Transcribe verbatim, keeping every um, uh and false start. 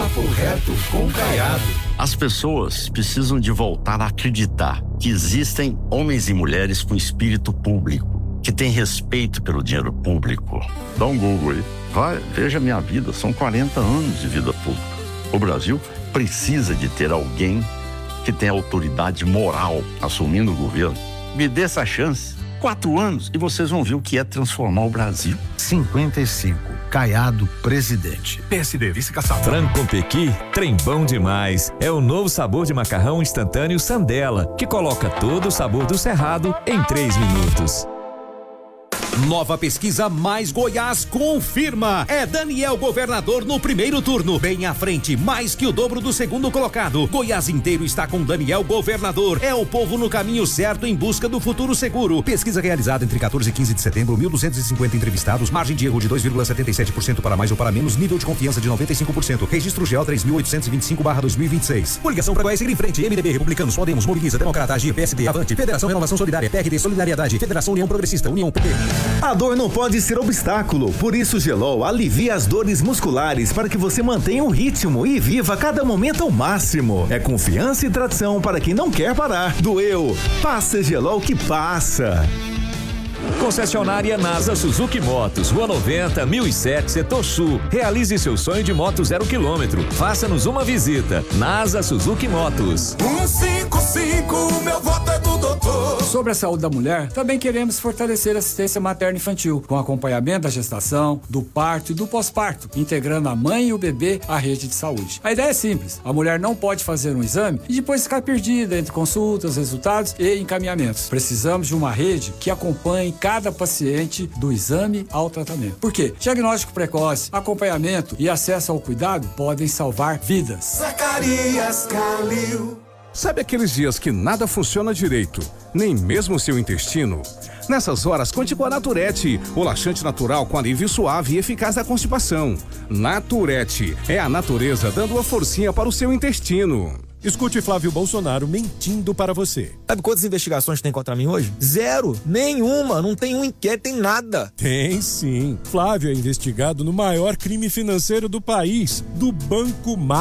Papo Reto com Caiado. As pessoas precisam de voltar a acreditar que existem homens e mulheres com espírito público, que têm respeito pelo dinheiro público. Dá um Google aí. Vai, veja a minha vida, são quarenta anos de vida pública. O Brasil precisa de ter alguém que tenha autoridade moral assumindo o governo. Me dê essa chance. Quatro anos e vocês vão ver o que é transformar o Brasil. cinquenta e cinco. Caiado, presidente. P S D, vice-caçado. Frango Pequi, trem bom demais. É o novo sabor de macarrão instantâneo Sandela, que coloca todo o sabor do Cerrado em três minutos. Nova pesquisa Mais Goiás confirma. É Daniel governador no primeiro turno. Bem à frente, mais que o dobro do segundo colocado. Goiás inteiro está com Daniel governador. É o povo no caminho certo em busca do futuro seguro. Pesquisa realizada entre quatorze e quinze de setembro, mil duzentos e cinquenta entrevistados. Margem de erro de dois vírgula setenta e sete por cento para mais ou para menos. Nível de confiança de noventa e cinco por cento. Registro G O três mil oitocentos e vinte e cinco barra dois mil e vinte e seis. Coligação para Goiás seguir em frente. M D B, Republicanos, Podemos, Mobiliza, Democrata, Agir, P S D, Avante, Federação Renovação Solidária, P R D, Solidariedade, Federação União Progressista, União P P. A dor não pode ser obstáculo, por isso o Gelol alivia as dores musculares para que você mantenha o ritmo e viva cada momento ao máximo. É confiança e tradição para quem não quer parar. Doeu, passa Gelol que passa. Concessionária NASA Suzuki Motos, Rua noventa, mil e sete, Setor Sul. Realize seu sonho de moto zero quilômetro. Faça-nos uma visita. NASA Suzuki Motos. um cinco cinco, meu voto é do doutor. Sobre a saúde da mulher, também queremos fortalecer a assistência materno-infantil, com acompanhamento da gestação, do parto e do pós-parto, integrando a mãe e o bebê à rede de saúde. A ideia é simples: a mulher não pode fazer um exame e depois ficar perdida entre consultas, resultados e encaminhamentos. Precisamos de uma rede que acompanhe cada paciente do exame ao tratamento. Por quê? Diagnóstico precoce, acompanhamento e acesso ao cuidado podem salvar vidas. Zacarias Calil. Sabe aqueles dias que nada funciona direito, nem mesmo o seu intestino? Nessas horas, conte com a Naturete, o laxante natural com alívio suave e eficaz da constipação. Naturete é a natureza dando uma forcinha para o seu intestino. Escute Flávio Bolsonaro mentindo para você. Sabe quantas investigações tem contra mim hoje? Zero. Nenhuma. Não tem um inquérito, tem nada. Tem sim. Flávio é investigado no maior crime financeiro do país, do Banco Mar.